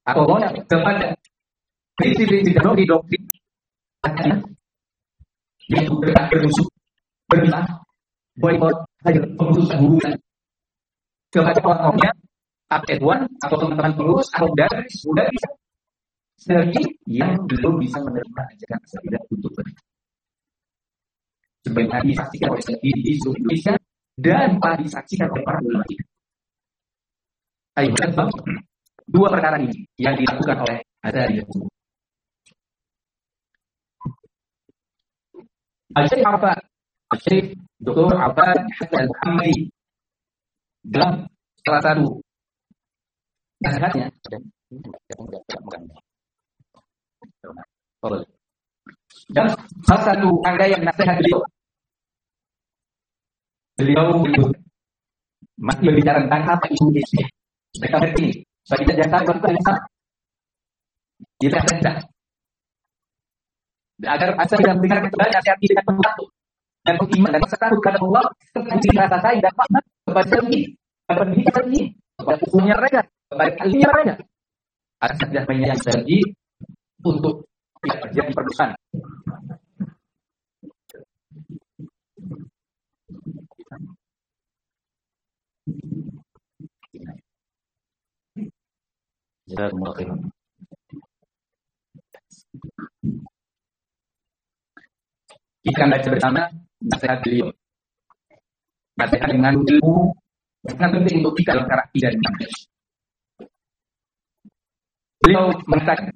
atau loyal kepada prinsip-prinsip dan doktrin yaitu bermusuh, berpisah, boykot, hajar, pemutusan hubungan kepada orang-orangnya, Tuan atau teman-teman pengurus atau dari sedikit yang belum bisa menerima ajaran asal untuk beriman. Sebagai disaksikan oleh di seluruh Indonesia dan telah disaksikan oleh para ulama kita. Ayo kita dua perkara ini yang dilakukan oleh Azhari. Al-Syekh Arafat, Al-Syekh Dr. Arafat Hasan Al-Muhammadi dalam salah satu nasihatnya dan salah satu rangkaian nasihat beliau masih berbicara tentang apa itu Indonesia. Mereka ngerti bagi jasa berbangsa kita tidak agar asal dan mendengar kembali nasihat dengan penuh dan beriman dan serta kepada Allah serta rasa sayang dan rahmat kepada ini, kepada pendidikan ini, kepada usulnya mereka, kepada ahlinya mereka. Asal dan menyayang lagi untuk tidak terjadi perusahaan. Jazakumullah khairan. Kita akan baca bersama nasihat beliau. Nasihat dengan ilmu sangat penting untuk kita dalam karakter dan manhaj. Beliau mengatakan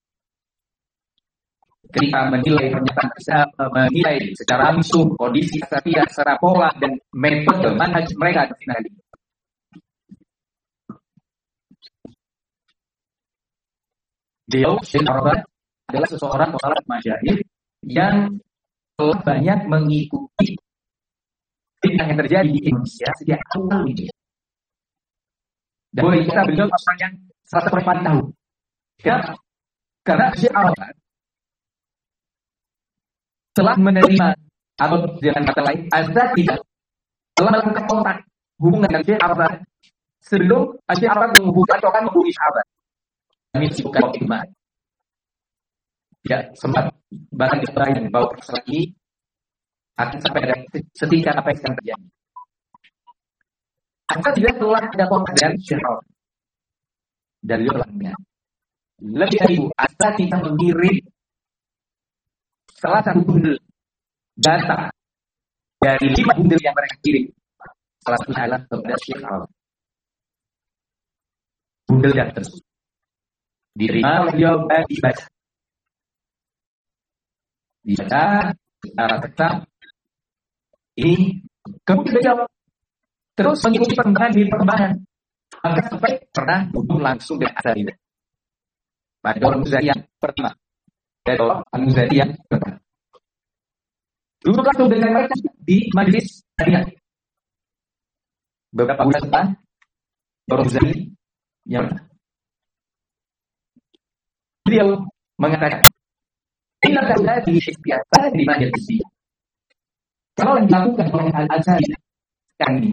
ketika menilai secara langsung kondisi asatiyah secara pola dan metode manhaj mereka di sini. Beliau Syekh Arafat adalah seseorang masyayikh yang telah banyak mengikuti fitnah yang terjadi di Indonesia sejak awal ini. Dan boleh kita beliau orang yang 100% tahu. Karena Syekh Arafat telah menerima atau dengan kata lain tidak telah melakukan kontak hubungan dengan Syekh Arafat sebelum Syekh Arafat menghubungi atau akan menghubungi sahabat. Kami bukan waktu itu tidak sempat bahkan dipercayai bahwa persoalan ini akan sampai ada setingkat apa yang sedang terjadi. Asal tidak telah ada kontak dengan Syekh Arafat dari orangnya. Lebih dari itu, asal kita mengirim salah satu bundel data dari 5 bundel yang mereka kirim. Salah satu adalah kepada Syekh Arafat. Bundel data tersebut diterima oleh beliau dan dibaca secara tetap. Ini kemudian beliau terus mengikuti perkembangan maka sampai pernah hubung langsung dengan Azhari pada orang Muzari yang pertama dan orang Muzari yang pertama duduk langsung dengan mereka di majelis harian. Beberapa bulan setelah orang Muzari yang pertama beliau mengatakan, "Inna kadzalika biasa di majelis." Kalau yang dilakukan oleh Al-Azhari sekarang ini,